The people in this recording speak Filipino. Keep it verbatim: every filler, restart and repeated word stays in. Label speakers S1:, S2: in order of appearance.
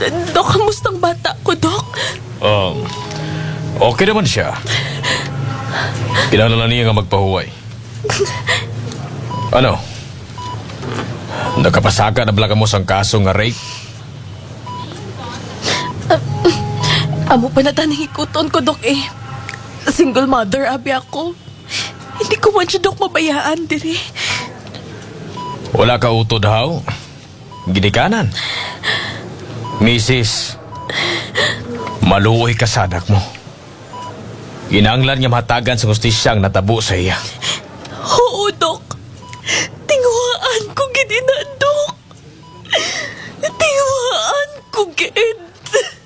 S1: Dok, kamustang bata ko, Dok?
S2: Um, okay naman siya. Kinahanglan niya nga magpahuway. Ano? Nakapasaka na bala mo sang kaso nga rape?
S1: Amo pa na taning ikuton ko, Dok, eh. Single mother, abi ako. Hindi ko man siya, Dok, mabayaan, diri.
S2: Wala ka utod, haw? Ginikanan. Misis, maluoy ka sa anak mo. Ginanglan niya matagan sa justisyang natabo sa iya.
S1: Oo, Dok. Tinguhaan ko, gid ina, Dok. Tinguhaan ko, gid.